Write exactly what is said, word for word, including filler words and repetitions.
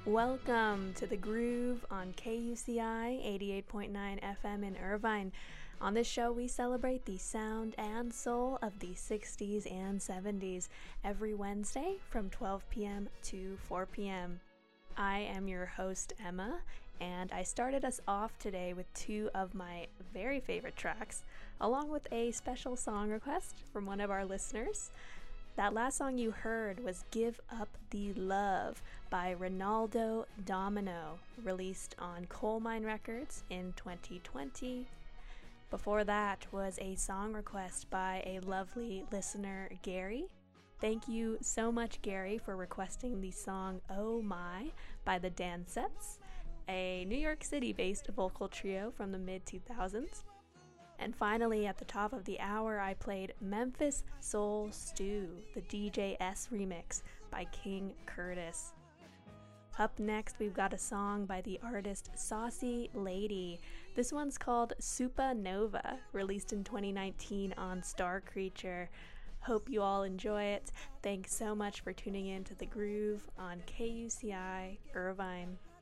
Welcome to The Groove on K U C I eighty-eight point nine F M in Irvine. On this show, we celebrate the sound and soul of the sixties and seventies every Wednesday from twelve p.m. to four p.m. I am your host, Emma, and I started us off today with two of my very favorite tracks, along with a special song request from one of our listeners. That last song you heard was Give Up the Love by Ronaldo Domino, released on Coal Mine Records in twenty twenty. Before that was a song request by a lovely listener, Gary. Thank you so much, Gary, for requesting the song Oh My by the Dansets, a New York City-based vocal trio from the mid two thousands. And finally, at the top of the hour, I played Memphis Soul Stew, the D J S remix by King Curtis. Up next, we've got a song by the artist Saucy Lady. This one's called Supernova, released in twenty nineteen on Star Creature. Hope you all enjoy it. Thanks so much for tuning in to The Groove on K U C I Irvine.